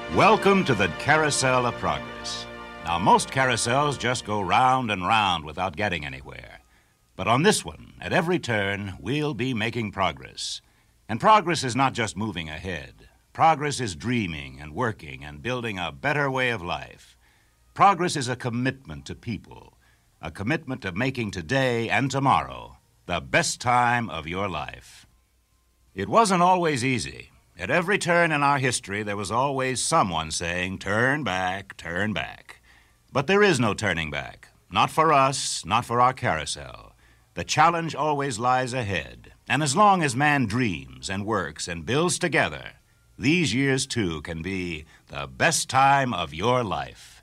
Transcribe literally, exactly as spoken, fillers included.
Welcome to the Carousel of Progress. Now, most carousels just go round and round without getting anywhere. But on this one, at every turn, we'll be making progress. And progress is not just moving ahead. Progress is dreaming and working and building a better way of life. Progress is a commitment to people, a commitment to making today and tomorrow the best time of your life. It wasn't always easy. At every turn in our history, there was always someone saying, turn back, turn back. But there is no turning back. Not for us, not for our carousel. The challenge always lies ahead. And as long as man dreams and works and builds together, these years, too, can be the best time of your life.